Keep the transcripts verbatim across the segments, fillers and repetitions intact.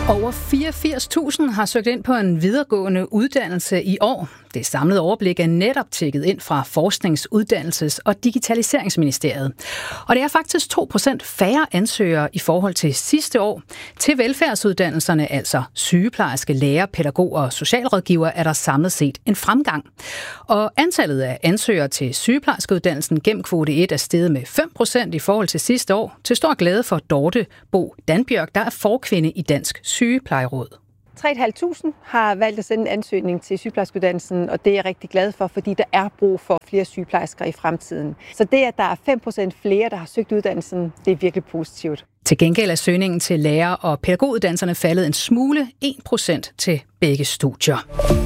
Over fireogfirs tusind har søgt ind på en videregående uddannelse i år. Det samlede overblik er netop tjekket ind fra Forsknings-, Uddannelses- og Digitaliseringsministeriet. Og det er faktisk to procent færre ansøgere i forhold til sidste år. Til velfærdsuddannelserne, altså sygeplejerske, lærer, pædagoger og socialrådgiver, er der samlet set en fremgang. Og antallet af ansøgere til sygeplejerskeuddannelsen gennem kvote et er steget med fem procent i forhold til sidste år. Til stor glæde for Dorte Bo Danbjørk, der er forkvinde i Dansk Sygeplejeråd. tre tusind fem hundrede har valgt at sende en ansøgning til sygeplejerskeuddannelsen, og det er jeg rigtig glad for, fordi der er brug for flere sygeplejersker i fremtiden. Så det, at der er fem procent flere, der har søgt uddannelsen, det er virkelig positivt. Til gengæld er søgningen til lærer- og pædagoguddannelserne faldet en smule, en procent til begge studier.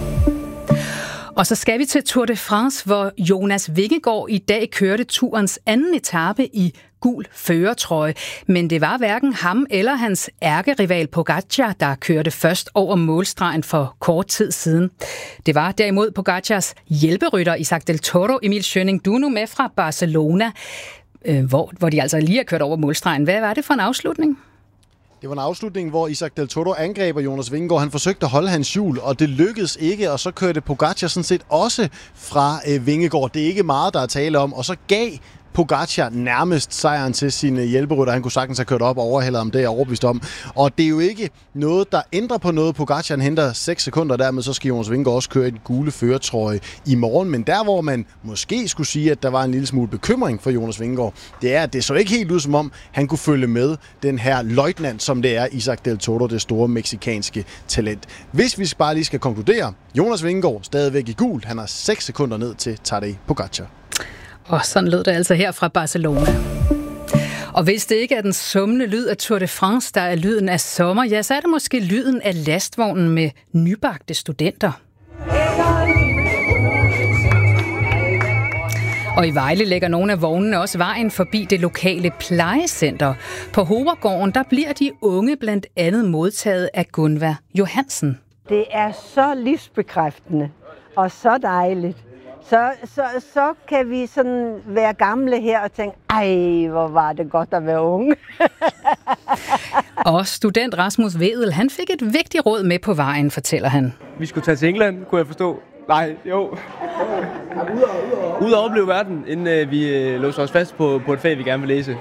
Og så skal vi til Tour de France, hvor Jonas Vingegaard i dag kørte turens anden etape i gul førertrøje. Men det var hverken ham eller hans ærkerival Pogačar, der kørte først over målstregen for kort tid siden. Det var derimod Pogacars hjælperytter Isaac Del Toro. Emil Schønning, du er nu med fra Barcelona, hvor, hvor de altså lige har kørt over målstregen. Hvad var det for en afslutning? Det var en afslutning, hvor Isaac Del Toro angreber Jonas Vingegaard. Han forsøgte at holde hans hjul, og det lykkedes ikke, og så kørte Pogačar sådan set også fra øh, Vingegaard. Det er ikke meget, der er tale om, og så gav Pogačar nærmest sejren til sine hjælperytter. Han kunne sagtens have kørt op og overhældet om, det er jeg overbevist om. Og det er jo ikke noget, der ændrer på noget. Pogačar henter seks sekunder, dermed så skal Jonas Vingegaard også køre i den gule førertrøje i morgen. Men der, hvor man måske skulle sige, at der var en lille smule bekymring for Jonas Vingegaard, det er, at det så ikke helt ud, som om han kunne følge med den her løjtnant, som det er Isaac Del Toro, det store meksikanske talent. Hvis vi bare lige skal konkludere, Jonas Vingegaard stadigvæk i gult. Han har seks sekunder ned til Tadej Pogačar. Og sådan lød det altså her fra Barcelona. Og hvis det ikke er den summende lyd af Tour de France, der er lyden af sommer, ja, så er det måske lyden af lastvognen med nybagte studenter. Og i Vejle lægger nogle af vognene også vejen forbi det lokale plejecenter. På Hovergården, der bliver de unge blandt andet modtaget af Gunvar Johansen. Det er så livsbekræftende og så dejligt. Så, så, så kan vi sådan være gamle her og tænke, ej, hvor var det godt at være unge. Og student Rasmus Vedel, han fik et vigtigt råd med på vejen, fortæller han. Vi skulle tage til England, kunne jeg forstå. Nej, jo. Ud og opleve verden, inden vi låser os fast på, på et fag, vi gerne vil læse.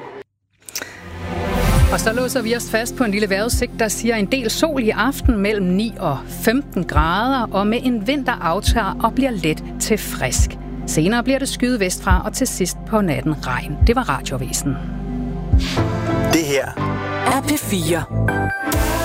Og så låser vi os fast på en lille vejrudsigt, der siger en del sol i aften mellem ni og femten grader, og med en vind, der aftager og bliver let til frisk. Senere bliver det skyet vestfra, og til sidst på natten regn. Det var Radioavisen. Det her er P fire.